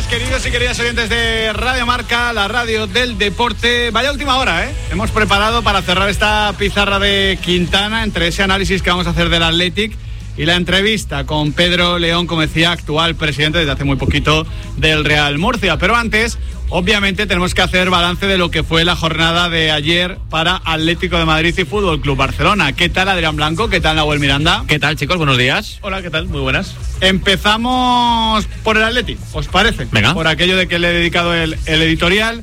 días, queridos y queridas oyentes de Radio Marca, la radio del deporte. Vaya última hora, ¿eh? Hemos preparado para cerrar esta pizarra de Quintana entre ese análisis que vamos a hacer del Athletic y la entrevista con Pedro León, como decía, actual presidente desde hace muy poquito del Real Murcia. Pero antes, obviamente, tenemos que hacer balance de lo que fue la jornada de ayer para Atlético de Madrid y Fútbol Club Barcelona. ¿Qué tal, Adrián Blanco? ¿Qué tal, Nahuel Miranda? ¿Qué tal, chicos? Buenos días. Hola, ¿qué tal? Muy buenas. Empezamos por el Athletic, ¿os parece? Venga. Por aquello de que le he dedicado el editorial.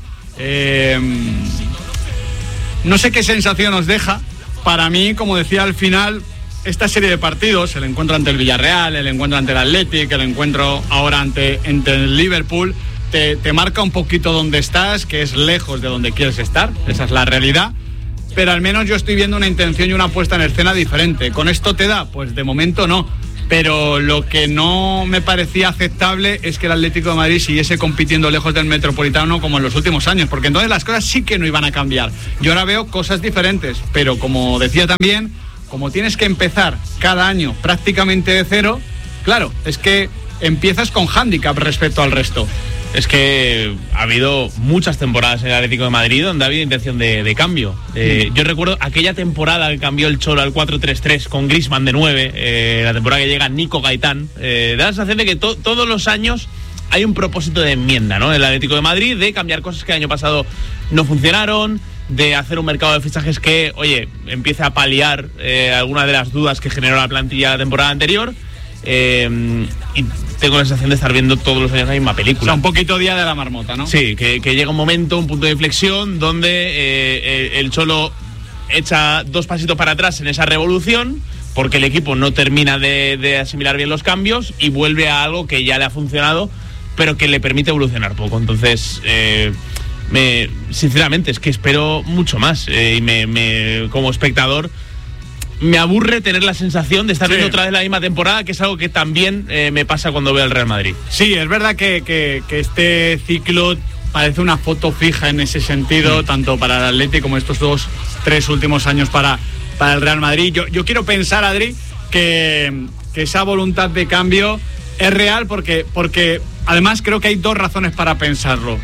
No sé qué sensación os deja. Para mí, como decía al final, esta serie de partidos, el encuentro ante el Villarreal, el encuentro ante el Athletic, el encuentro ahora ante el Liverpool, te marca un poquito dónde estás, que es lejos de donde quieres estar. Esa es la realidad. Pero al menos yo estoy viendo una intención y una puesta en escena diferente. ¿Con esto te da? Pues de momento no. Pero lo que no me parecía aceptable es que el Atlético de Madrid siguiese compitiendo lejos del Metropolitano como en los últimos años, porque entonces las cosas sí que no iban a cambiar. Yo ahora veo cosas diferentes, pero como decía también, como tienes que empezar cada año prácticamente de cero, claro, es que empiezas con hándicap respecto al resto. Es que ha habido muchas temporadas en el Atlético de Madrid donde ha habido intención de cambio. Yo recuerdo aquella temporada que cambió el Cholo al 4-3-3 con Griezmann de 9, la temporada que llega Nico Gaitán. Da la sensación de que todos los años hay un propósito de enmienda, ¿no? En el Atlético de Madrid, de cambiar cosas que el año pasado no funcionaron, de hacer un mercado de fichajes que, oye, empiece a paliar alguna de las dudas que generó la plantilla la temporada anterior. Y tengo la sensación de estar viendo todos los años la misma película. O sea, un poquito día de la marmota, ¿no? Sí, que llega un momento, un punto de inflexión donde el Cholo echa dos pasitos para atrás en esa revolución porque el equipo no termina de asimilar bien los cambios y vuelve a algo que ya le ha funcionado pero que le permite evolucionar poco. Entonces, sinceramente, es que espero mucho más y como espectador me aburre tener la sensación de estar viendo otra vez la misma temporada, que es algo que también me pasa cuando veo al Real Madrid. Sí, es verdad que este ciclo parece una foto fija en ese sentido, tanto para el Atlético como estos 3 últimos años para el Real Madrid. Yo quiero pensar, Adri, que esa voluntad de cambio es real porque además creo que hay 2 razones para pensarlo.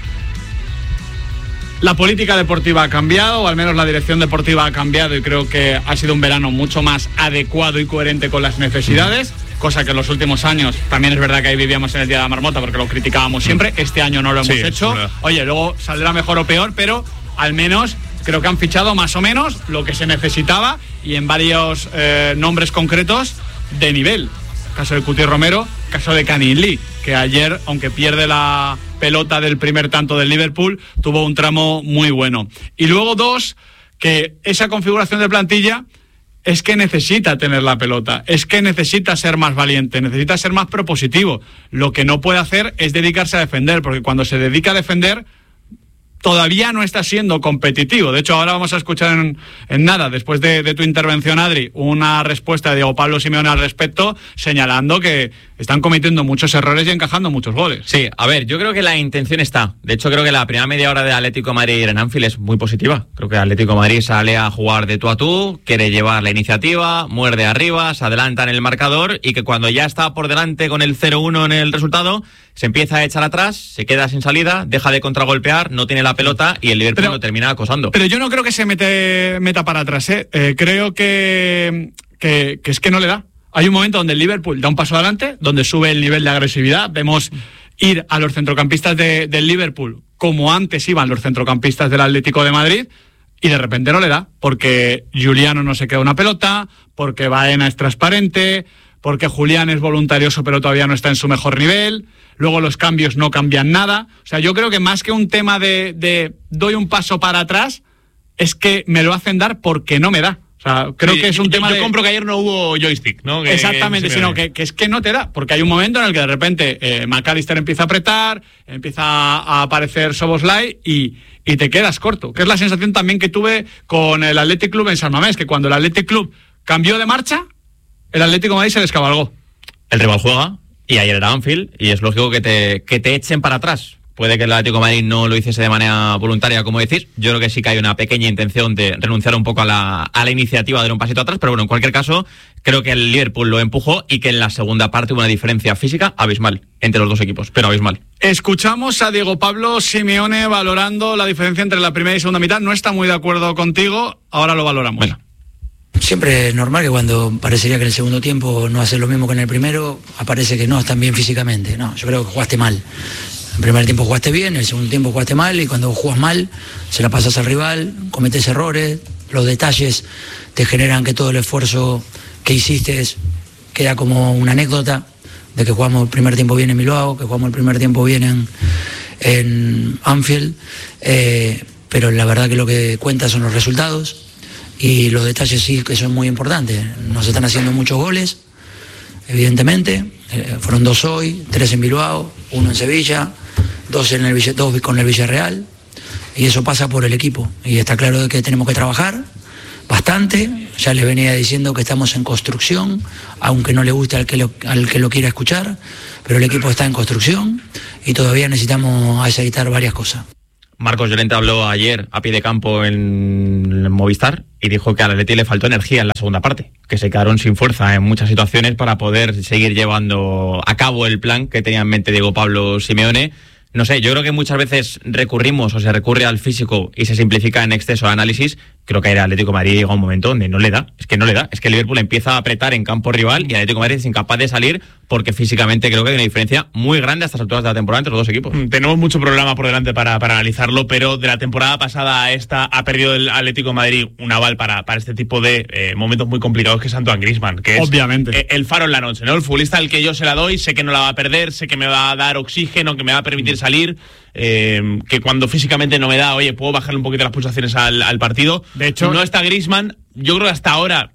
La política deportiva ha cambiado, o al menos la dirección deportiva ha cambiado, y creo que ha sido un verano mucho más adecuado y coherente con las necesidades, cosa que en los últimos años también es verdad que ahí vivíamos en el Día de la Marmota porque lo criticábamos siempre. Este año no lo hemos hecho. Oye, luego saldrá mejor o peor, pero al menos creo que han fichado más o menos lo que se necesitaba y en varios nombres concretos de nivel. Caso de Cuti Romero, caso de Canin Lee, que ayer, aunque pierde la pelota del primer tanto del Liverpool, tuvo un tramo muy bueno. Y luego 2, que esa configuración de plantilla es que necesita tener la pelota, es que necesita ser más valiente, necesita ser más propositivo. Lo que no puede hacer es dedicarse a defender, porque cuando se dedica a defender todavía no está siendo competitivo. De hecho, ahora vamos a escuchar en nada, después de tu intervención, Adri, una respuesta de Diego Pablo Simeone al respecto, señalando que están cometiendo muchos errores y encajando muchos goles. Sí, a ver, yo creo que la intención está. De hecho, creo que la primera media hora de Atlético de Madrid en Anfield es muy positiva. Creo que Atlético de Madrid sale a jugar de tú a tú, quiere llevar la iniciativa, muerde arriba, se adelanta en el marcador, y que cuando ya está por delante con el 0-1 en el resultado, se empieza a echar atrás, se queda sin salida, deja de contragolpear, no tiene la pelota y el Liverpool lo termina acosando. Pero yo no creo que se meta para atrás, creo que es que no le da. Hay un momento donde el Liverpool da un paso adelante, donde sube el nivel de agresividad. Vemos ir a los centrocampistas del Liverpool como antes iban los centrocampistas del Atlético de Madrid, y de repente no le da, porque Juliano no se queda una pelota, porque Baena es transparente, porque Julián es voluntarioso pero todavía no está en su mejor nivel. Luego los cambios no cambian nada. O sea, yo creo que más que un tema de doy un paso para atrás, es que me lo hacen dar porque no me da. O sea, creo que es un tema yo compro que ayer no hubo joystick, ¿no? Exactamente, sino que es que no te da, porque hay un momento en el que de repente McAllister empieza a apretar, empieza a aparecer Szoboszlai y te quedas corto, que es la sensación también que tuve con el Athletic Club en San Mamés, que cuando el Athletic Club cambió de marcha, el Atlético de Madrid se descabalgó. El rival juega, y ayer era Anfield, y es lógico que te echen para atrás. Puede que el Atlético de Madrid no lo hiciese de manera voluntaria, como decís. Yo creo que sí que hay una pequeña intención de renunciar un poco a la iniciativa, de dar un pasito atrás, pero bueno, en cualquier caso, creo que el Liverpool lo empujó y que en la segunda parte hubo una diferencia física abismal entre los dos equipos, pero abismal. Escuchamos a Diego Pablo Simeone valorando la diferencia entre la primera y segunda mitad. No está muy de acuerdo contigo, ahora lo valoramos. Bueno. Siempre es normal que cuando parecería que en el segundo tiempo no haces lo mismo que en el primero, aparece que no están bien físicamente. No, yo creo que jugaste mal. En el primer tiempo jugaste bien, en el segundo tiempo jugaste mal, y cuando jugas mal, se la pasas al rival, cometes errores, los detalles te generan que todo el esfuerzo que hiciste queda como una anécdota de que jugamos el primer tiempo bien en Bilbao, que jugamos el primer tiempo bien en Anfield, pero la verdad que lo que cuenta son los resultados, y los detalles sí que son muy importantes. Nos están haciendo muchos goles, evidentemente, fueron 2 hoy, 3 en Bilbao, 1 en Sevilla, 2 con el Villarreal, y eso pasa por el equipo, y está claro de que tenemos que trabajar bastante. Ya les venía diciendo que estamos en construcción, aunque no le guste al que lo quiera escuchar, pero el equipo está en construcción y todavía necesitamos aceitar varias cosas. Marcos Llorente habló ayer a pie de campo en Movistar y dijo que al Atleti le faltó energía en la segunda parte, que se quedaron sin fuerza en muchas situaciones para poder seguir llevando a cabo el plan que tenía en mente Diego Pablo Simeone. No sé, yo creo que muchas veces recurrimos o se recurre al físico y se simplifica en exceso el análisis. Creo que el Atlético de Madrid llega a un momento donde no le da. Es que el Liverpool empieza a apretar en campo rival y el Atlético de Madrid es incapaz de salir porque físicamente creo que hay una diferencia muy grande a estas alturas de la temporada entre los dos equipos. Tenemos mucho programa por delante para analizarlo, pero de la temporada pasada a esta ha perdido el Atlético de Madrid un aval para este tipo de momentos muy complicados, que es Antoine Griezmann, que es obviamente el faro en la noche, ¿no? El futbolista al que yo se la doy, sé que no la va a perder, sé que me va a dar oxígeno, que me va a permitir salir, que cuando físicamente no me da, oye, puedo bajarle un poquito las pulsaciones al partido. De hecho, no está Griezmann. Yo creo que hasta ahora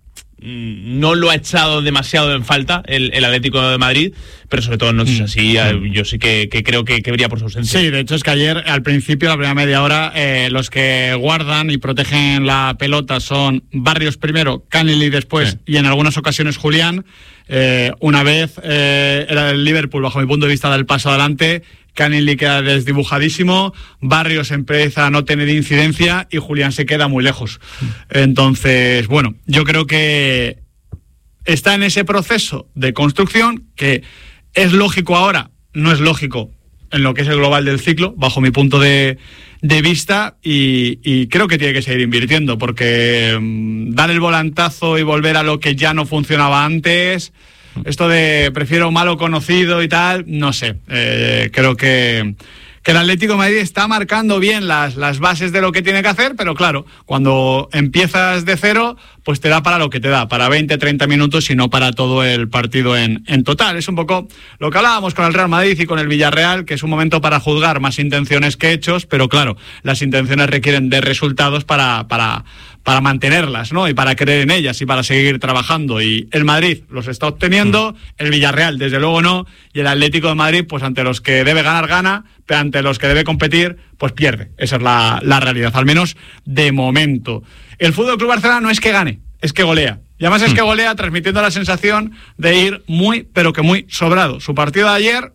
no lo ha echado demasiado en falta el Atlético de Madrid, pero sobre todo en noches así, yo sí que creo que brilla por su ausencia. Sí, de hecho es que ayer, al principio, la primera media hora, los que guardan y protegen la pelota son Barrios primero, Canelli después, y en algunas ocasiones Julián. Una vez era el Liverpool, bajo mi punto de vista, del paso adelante. Canelli queda desdibujadísimo, Barrios empieza a no tener incidencia y Julián se queda muy lejos. Entonces, bueno, yo creo que está en ese proceso de construcción que es lógico ahora, no es lógico en lo que es el global del ciclo, bajo mi punto de vista, y creo que tiene que seguir invirtiendo, porque dar el volantazo y volver a lo que ya no funcionaba antes, esto de prefiero malo conocido y tal, no sé, creo que el Atlético de Madrid está marcando bien las bases de lo que tiene que hacer, pero claro, cuando empiezas de cero, pues te da para lo que te da, para 20, 30 minutos y no para todo el partido en total. Es un poco lo que hablábamos con el Real Madrid y con el Villarreal, que es un momento para juzgar más intenciones que hechos, pero claro, las intenciones requieren de resultados para mantenerlas, ¿no? Y para creer en ellas y para seguir trabajando. Y el Madrid los está obteniendo, el Villarreal desde luego no, y el Atlético de Madrid, pues ante los que debe ganar, gana, pero ante los que debe competir, pues pierde. Esa es la realidad, al menos de momento. El FC Barcelona no es que gane, es que golea. Y además es que golea transmitiendo la sensación de ir muy, pero que muy sobrado. Su partido de ayer,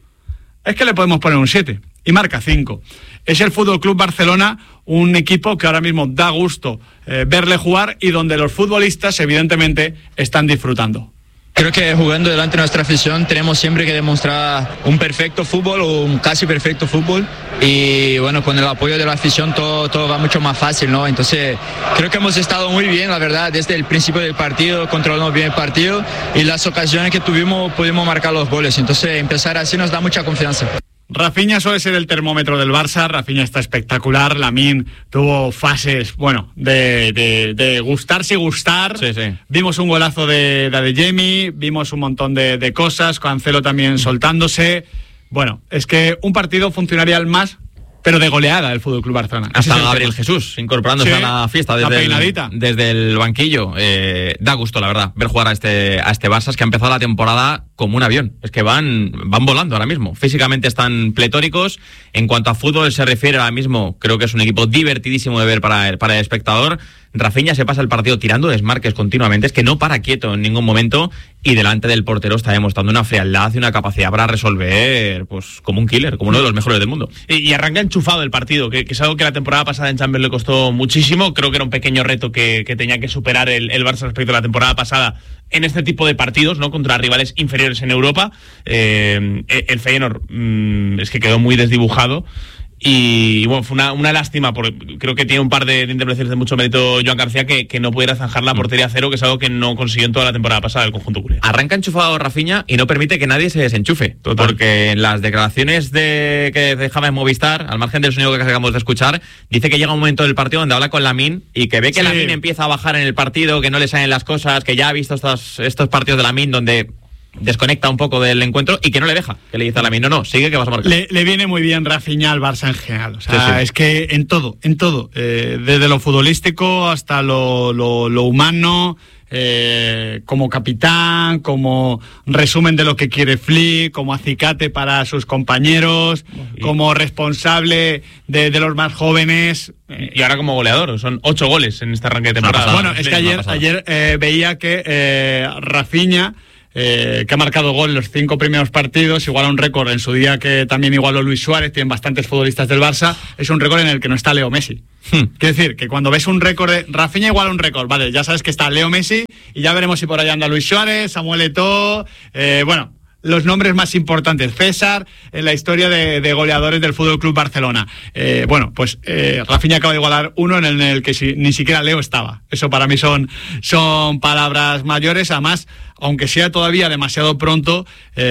es que le podemos poner un 7 y marca 5. Es el FC Barcelona, un equipo que ahora mismo da gusto verle jugar y donde los futbolistas evidentemente están disfrutando. Creo que jugando delante de nuestra afición tenemos siempre que demostrar un perfecto fútbol o un casi perfecto fútbol, y bueno, con el apoyo de la afición todo va mucho más fácil, ¿no? Entonces creo que hemos estado muy bien, la verdad, desde el principio del partido, controlamos bien el partido y las ocasiones que tuvimos pudimos marcar los goles, entonces empezar así nos da mucha confianza. Rafinha suele ser el termómetro del Barça. Rafinha está espectacular. Lamine tuvo fases, bueno, de gustarse y gustar. Sí. Vimos un golazo de Jamie, vimos un montón de cosas, Cancelo también soltándose. Bueno, es que un partido funcionaría al más, pero de goleada del FC Barcelona. Hasta Gabriel Jesús incorporándose a la fiesta desde el banquillo. Da gusto, la verdad, ver jugar a este Barça, que ha empezado la temporada como un avión. Es que van volando ahora mismo. Físicamente están pletóricos. En cuanto a fútbol se refiere, ahora mismo creo que es un equipo divertidísimo de ver para el espectador. Rafinha se pasa el partido tirando desmarques continuamente, es que no para quieto en ningún momento, y delante del portero está demostrando una frialdad y una capacidad para resolver, pues como un killer, como uno de los mejores del mundo. Y arranca enchufado el partido, que es algo que la temporada pasada en Champions le costó muchísimo. Creo que era un pequeño reto que tenía que superar el Barça respecto a la temporada pasada en este tipo de partidos, ¿no? Contra rivales inferiores en Europa. El Feyenoord es que quedó muy desdibujado. Y bueno, fue una lástima, porque creo que tiene un par de intervenciones de mucho mérito Joan García que no pudiera zanjar la portería a cero, que es algo que no consiguió en toda la temporada pasada el conjunto culé. Arranca enchufado Rafinha y no permite que nadie se desenchufe. Total. Porque en las declaraciones que dejaba en Movistar, al margen del sonido que acabamos de escuchar, dice que llega un momento del partido donde habla con Lamine y que ve que Lamine empieza a bajar en el partido, que no le salen las cosas, que ya ha visto estos partidos de Lamine donde desconecta un poco del encuentro y que no le deja, que le dice a Lamine, no, sigue que vas a marcar. Le viene muy bien Rafinha al Barça en general, o sea, sí. Es que en todo, desde lo futbolístico hasta lo humano, como capitán, como resumen de lo que quiere Flick, como acicate para sus compañeros, como responsable de los más jóvenes. Y ahora como goleador, son 8 goles en este arranque de temporada. Bueno, es que ayer veía que Rafinha, que ha marcado gol en los 5 primeros partidos, iguala un récord en su día que también igualó Luis Suárez, tienen bastantes futbolistas del Barça, es un récord en el que no está Leo Messi. Quiere decir que cuando ves un récord de Rafinha iguala un récord, vale, ya sabes que está Leo Messi y ya veremos si por allá anda Luis Suárez, Samuel Eto'o, los nombres más importantes, César, en la historia de goleadores del Fútbol Club Barcelona. Rafinha acaba de igualar uno en el que ni siquiera Leo estaba. Eso para mí son palabras mayores. Además, aunque sea todavía demasiado pronto,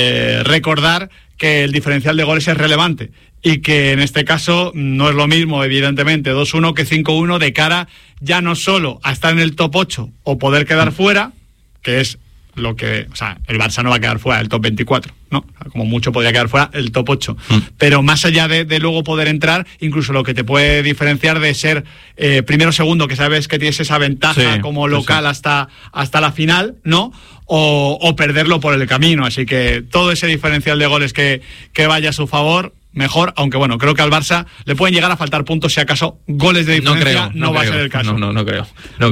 recordar que el diferencial de goles es relevante y que en este caso no es lo mismo, evidentemente, 2-1 que 5-1 de cara ya no solo a estar en el top 8 o poder quedar fuera, que es lo que, o sea, el Barça no va a quedar fuera del top 24, ¿no? Como mucho podría quedar fuera el top 8. Pero más allá de luego poder entrar, incluso lo que te puede diferenciar de ser primero o segundo, que sabes que tienes esa ventaja como local hasta la final, ¿no? O perderlo por el camino. Así que todo ese diferencial de goles que vaya a su favor, mejor, aunque bueno, creo que al Barça le pueden llegar a faltar puntos si acaso goles de diferencia no va a ser el caso. No creo.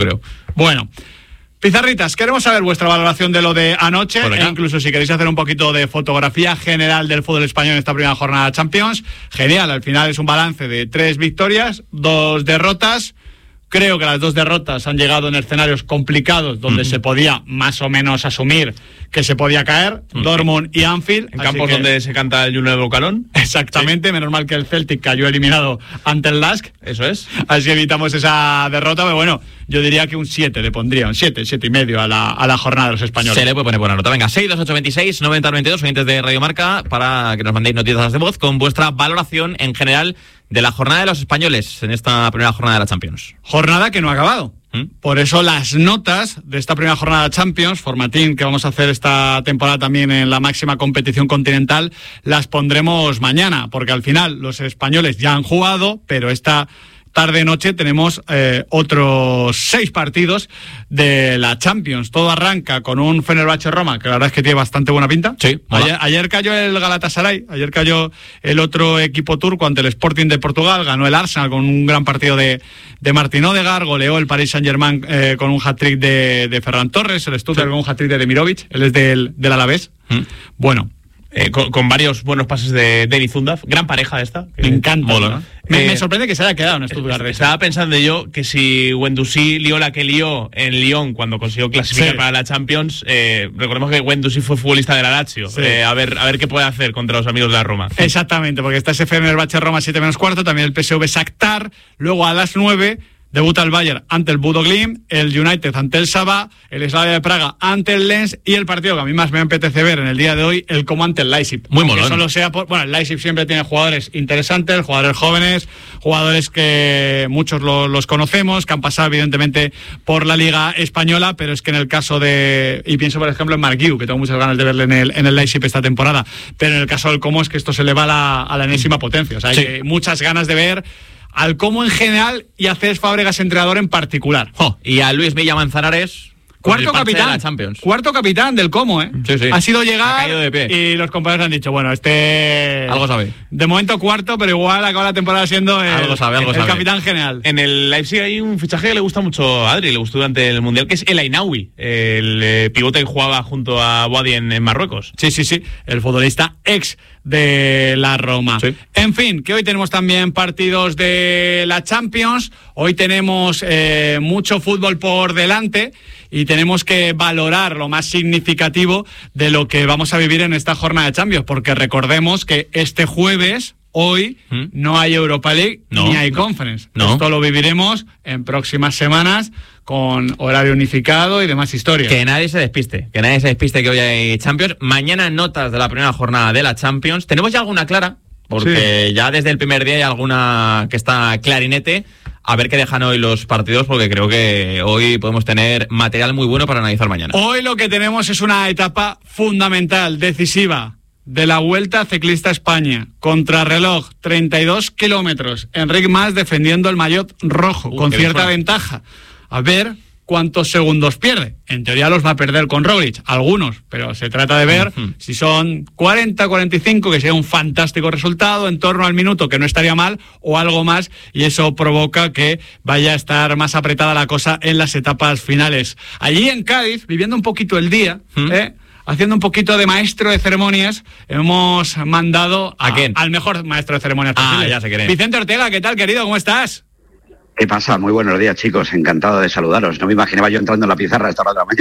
Bueno, Pizarritas, queremos saber vuestra valoración de lo de anoche, e incluso si queréis hacer un poquito de fotografía general del fútbol español en esta primera jornada de Champions. Genial, al final es un balance de 3 victorias, 2 derrotas. Creo que las 2 derrotas han llegado en escenarios complicados donde se podía más o menos asumir que se podía caer, Dortmund y Anfield. En campos donde se canta el Juno de Bocalón. Exactamente, menos mal que el Celtic cayó eliminado ante el Lask. Eso es. Así evitamos esa derrota, pero bueno, yo diría que un 7 le pondría, un 7,5 a la jornada de los españoles. Se le puede poner buena nota. Venga, 62826-9092, oyentes de Radio Marca, para que nos mandéis noticias de voz con vuestra valoración en general de la jornada de los españoles en esta primera jornada de la Champions. Jornada que no ha acabado. Por eso las notas de esta primera jornada de Champions, formatín que vamos a hacer esta temporada también en la máxima competición continental, las pondremos mañana, porque al final los españoles ya han jugado, pero esta tarde-noche tenemos otros 6 partidos de la Champions. Todo arranca con un Fenerbahce-Roma, que la verdad es que tiene bastante buena pinta. Sí, ayer cayó el Galatasaray, ayer cayó el otro equipo turco ante el Sporting de Portugal, ganó el Arsenal con un gran partido de Martín Odegaard, goleó el Paris Saint-Germain con un hat-trick de Ferran Torres, el Stuttgart con un hat-trick de Demirovic, él es del Alavés. Bueno, con varios buenos pases de Denis Zundaf, gran pareja esta. Me encanta. Mola, ¿no? Me sorprende que se haya quedado en Stuttgart. Estaba pensando yo que si Guendouzi lió la que lió en Lyon cuando consiguió clasificar para la Champions, recordemos que Guendouzi fue futbolista de la Lazio. A ver qué puede hacer contra los amigos de la Roma. Exactamente, porque está ese Fenerbahce-Roma 7-4, también el PSV Shakhtar, luego a las 9 debuta el Bayern ante el Bodo Glimt, el United ante el Saba, el Slavia de Praga ante el Lens y el partido que a mí más me apetece ver en el día de hoy, el Como ante el Leipzig. Muy molón. Solo sea el Leipzig siempre tiene jugadores interesantes, jugadores jóvenes, jugadores que muchos los conocemos, que han pasado evidentemente por la Liga Española, pero es que en el caso y pienso por ejemplo en Marc Guiu, que tengo muchas ganas de verle en el Leipzig esta temporada, pero en el caso del Como es que esto se le va a la enésima potencia, o sea, hay muchas ganas de ver al Como en general y a Cés Fábregas entrenador en particular. Y a Luis Villa Manzanares, Cuarto de capitán. la Champions. Cuarto capitán del Como, ¿eh? Sí, sí. Ha sido Ha llegar caído de pie. y los compañeros han dicho, bueno, Algo sabe. de momento cuarto, pero igual acaba la temporada siendo Algo sabe. el capitán general. En el Leipzig hay un fichaje que le gusta mucho a Adri, le gustó durante el Mundial, que es el Ainaoui, el pivote que jugaba junto a Boadi en Marruecos. Sí, el futbolista ex de la Roma. Sí. En fin, que hoy tenemos también partidos de la Champions, hoy tenemos mucho fútbol por delante y tenemos que valorar lo más significativo de lo que vamos a vivir en esta jornada de Champions, porque recordemos que este jueves, hoy, no hay Europa League ni hay Conference. No. Esto lo viviremos en próximas semanas con horario unificado y demás historias. Que nadie se despiste que hoy hay Champions. Mañana notas de la primera jornada de la Champions. ¿Tenemos ya alguna clara? Porque ya desde el primer día hay alguna que está clarinete. A ver qué dejan hoy los partidos, porque creo que hoy podemos tener material muy bueno para analizar mañana. Hoy lo que tenemos es una etapa fundamental, decisiva, de la Vuelta Ciclista España. Contrarreloj, 32 kilómetros. Enric Mas defendiendo el maillot rojo, con cierta ventaja. A ver cuántos segundos pierde. En teoría los va a perder con Roglic, algunos, pero se trata de ver si son 40, 45, que sería un fantástico resultado, en torno al minuto, que no estaría mal, o algo más, y eso provoca que vaya a estar más apretada la cosa en las etapas finales. Allí en Cádiz, viviendo un poquito el día, haciendo un poquito de maestro de ceremonias, hemos mandado al mejor maestro de ceremonias posible. Ya se quiere. Vicente Ortega, ¿qué tal, querido? ¿Cómo estás? ¿Qué pasa? Muy buenos días, chicos. Encantado de saludaros. No me imaginaba yo entrando en la pizarra a esta hora de la mañana.